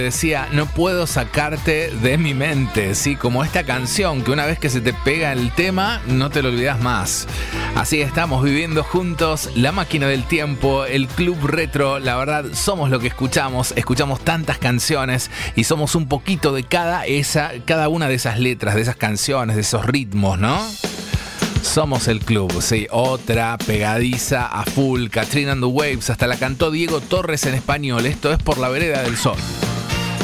Decía, no puedo sacarte de mi mente, ¿sí? Como esta canción que una vez que se te pega el tema, no te lo olvidas más. Así estamos viviendo juntos la máquina del tiempo, el Club Retro. La verdad, somos lo que escuchamos tantas canciones y somos un poquito de cada una de esas letras, de esas canciones, de esos ritmos, ¿no? Somos el club, sí, otra pegadiza a full, Katrina and the Waves, hasta la cantó Diego Torres en español. Esto es Por la Vereda del Sol.